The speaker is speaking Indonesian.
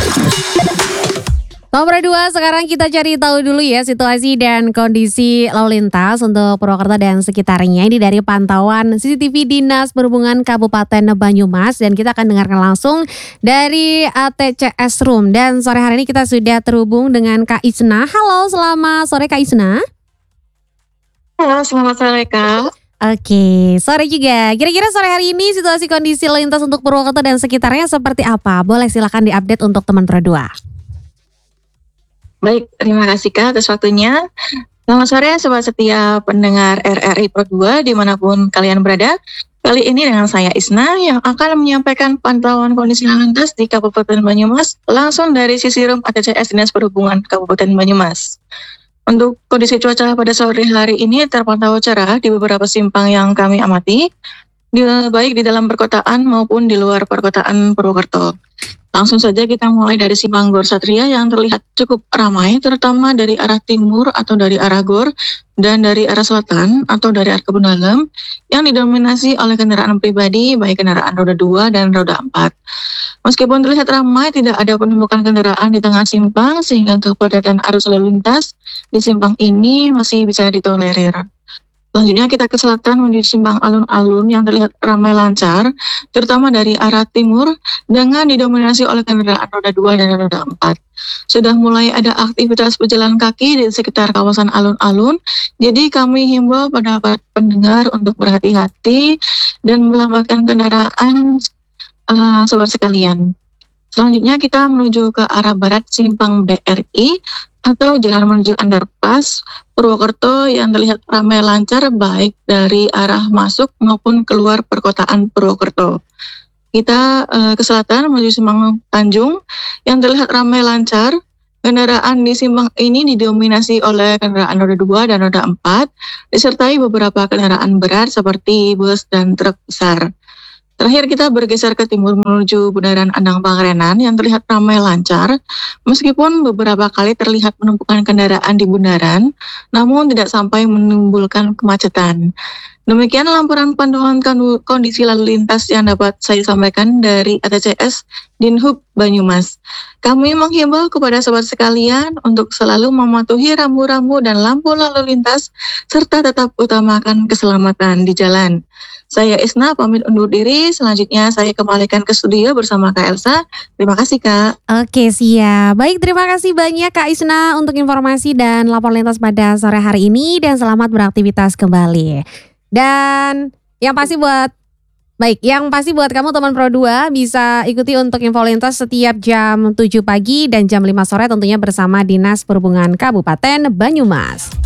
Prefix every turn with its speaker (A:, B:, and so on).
A: Nomor 2, sekarang kita cari tahu dulu ya situasi dan kondisi lalu lintas untuk Purwokerto dan sekitarnya. Ini dari pantauan CCTV Dinas Perhubungan Kabupaten Banyumas dan kita akan dengarkan langsung dari ATCS Room. Dan sore hari ini kita sudah terhubung dengan Kak Isna. Halo, selamat sore Kak Isna.
B: Halo, selamat sore Kak.
A: Oke, sore juga. Kira-kira sore hari ini situasi kondisi lalu lintas untuk Purwokerto dan sekitarnya seperti apa? Boleh silakan diupdate untuk teman Pro 2.
B: Baik, terima kasih Kak atas waktunya. Selamat sore sobat setia pendengar RRI Pro 2 dimanapun kalian berada. Kali ini dengan saya Isna yang akan menyampaikan pantauan kondisi lalu lintas di Kabupaten Banyumas langsung dari sisi room ATCS Dinas Perhubungan Kabupaten Banyumas. Untuk kondisi cuaca pada sore hari ini terpantau cerah di beberapa simpang yang kami amati, baik di dalam perkotaan maupun di luar perkotaan Purwokerto. Langsung saja kita mulai dari simpang Gor Satria yang terlihat cukup ramai, terutama dari arah timur atau dari arah Gor dan dari arah selatan atau dari arah Kebun Dalem yang didominasi oleh kendaraan pribadi baik kendaraan roda 2 dan roda 4. Meskipun terlihat ramai, tidak ada penumpukan kendaraan di tengah simpang sehingga untuk kepadatan arus lalu lintas di simpang ini masih bisa ditolerir. Selanjutnya kita ke selatan menuju simpang alun-alun yang terlihat ramai lancar, terutama dari arah timur dengan didominasi oleh kendaraan roda 2 dan roda 4. Sudah mulai ada aktivitas pejalan kaki di sekitar kawasan alun-alun, jadi kami himbau pada pendengar untuk berhati-hati dan melambatkan kendaraan sobat sekalian. Selanjutnya kita menuju ke arah barat simpang BRI atau jalan menuju underpass Purwokerto yang terlihat ramai lancar baik dari arah masuk maupun keluar perkotaan Purwokerto. Kita ke selatan menuju simpang Tanjung yang terlihat ramai lancar. Kendaraan di simpang ini didominasi oleh kendaraan roda 2 dan roda 4 disertai beberapa kendaraan berat seperti bus dan truk besar. Terakhir kita bergeser ke timur menuju Bundaran Andang Pangerenan yang terlihat ramai lancar. Meskipun beberapa kali terlihat penumpukan kendaraan di bundaran, namun tidak sampai menimbulkan kemacetan. Demikian laporan pantauan kondisi lalu lintas yang dapat saya sampaikan dari ATCS Dinhub Banyumas. Kami menghimbau kepada sobat sekalian untuk selalu mematuhi rambu-rambu dan lampu lalu lintas serta tetap utamakan keselamatan di jalan. Saya Isna pamit undur diri, selanjutnya saya kembalikan ke studio bersama Kak Elsa. Terima kasih Kak.
A: Oke siap, baik terima kasih banyak Kak Isna untuk informasi dan laporan lintas pada sore hari ini dan selamat beraktivitas kembali. Dan yang pasti buat kamu teman Pro 2 bisa ikuti untuk info lintas setiap jam 7 pagi dan jam 5 sore tentunya bersama Dinas Perhubungan Kabupaten Banyumas.